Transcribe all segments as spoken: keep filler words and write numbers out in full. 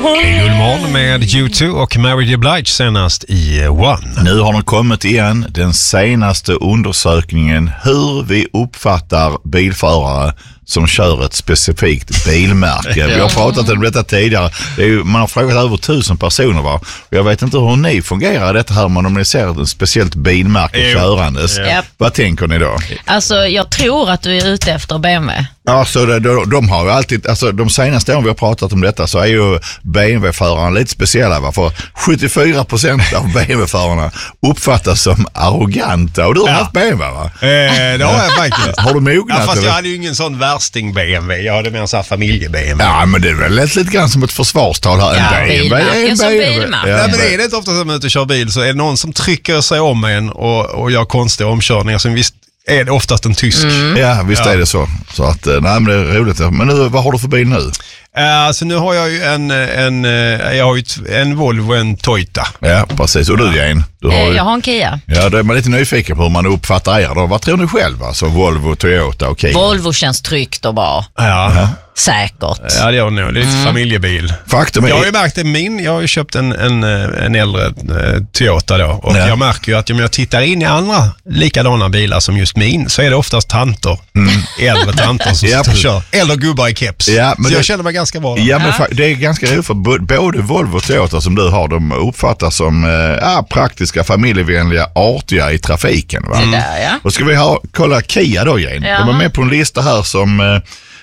Gullmorgon med U två och Mary J. Blige senast i One. Nu har den kommit igen, den senaste undersökningen hur vi uppfattar bilförare som kör ett specifikt bilmärke. Vi har pratat om detta tidigare. Det är ju, man har frågat över tusen personer, va? Och jag vet inte hur ni fungerar detta här, men om ni ser ett speciellt bilmärke jo. körandes. Yep. Vad tänker ni då? Alltså, jag tror att du är ute efter B M W. Ja, så det, de, de har ju alltid, alltså de senaste åren vi har pratat om detta så är ju B M W-förarna lite speciella, va? För sjuttiofyra procent av B M W-förarna uppfattas som arroganta. Och du har ja. haft B M W, va? Eh, det har jag faktiskt. Har du mognat? Ja, fast eller? jag hade ju ingen sån värsting B M W. Jag hade mer en sån här familje-B M W. Ja, men det är väl lite grann som ett försvarstal här. Ja, en B M W, bilmärke som bilmärke. Ja, men det är det inte ofta som man ute och kör bil så är det någon som trycker sig om en och, och gör konstiga omkörningar. Så visst är det oftast en tysk. Mm. Ja, visst ja. är det så. Så att, nej men det är roligt. Men nu, vad har du för bil nu? Uh, alltså nu har jag ju en, en, uh, jag har ju en Volvo och en Toyota. Ja, precis. Och du, Jane? Du har ju... Jag har en Kia. Ja, då är man lite nyfiken på hur man uppfattar er då. Vad tror ni själv? Alltså Volvo, Toyota och Kia? Volvo känns tryggt och bra. Ja. ja. Säkert. Ja, det gör det nog. Det är lite mm. familjebil. Faktum är... Jag har ju märkt det min. Jag har ju köpt en, en, en äldre eh, Toyota då. Och ja. jag märker ju att om jag tittar in i andra likadana bilar som just min så är det oftast tanter. Mm. Äldre tanter som ja, kör. Eller gubbar i keps. Ja, men så det... jag känner mig ganska bra. Ja, men ja. det är ganska roligt för både Volvo och Toyota som du har, de uppfattas som äh, praktiska, familjevänliga, artiga i trafiken. Va? Mm. Där, ja. Och ska vi ha, kolla Kia då, Jane. Ja. De är med på en lista här som... Äh,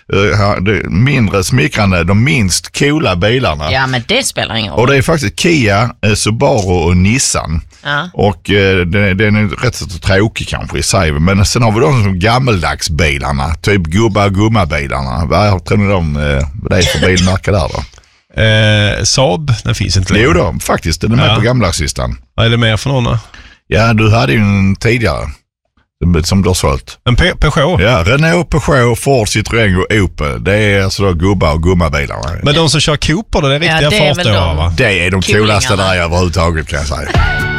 Uh, det mindre smickrande, de minst coola bilarna. Ja, men det spelar ingen roll. Och det är faktiskt Kia, uh, Subaru och Nissan. Ja. Och uh, den, den är rätt så tråkig kanske i sig. Men sen har vi de som gammeldagsbilarna, typ gubba och gumma-bilarna. Vad tror ni de, uh, vad det är för bilmärke där då? Eh, Saab, den finns inte längre. Jo då, faktiskt, den är med ja. på gammeldagslistan. Vad är det mer för någon? Ja, du hade ju en tidigare. Som du har sålt. En Pe- Peugeot? Ja, Renault, Peugeot, Ford, Citroën och Opel. Det är alltså då gubbar och gummabilarna. Men de som kör Cooper, det är riktiga ja, fartdårar, va? Det är de coolaste där överhuvudtaget, kan jag säga.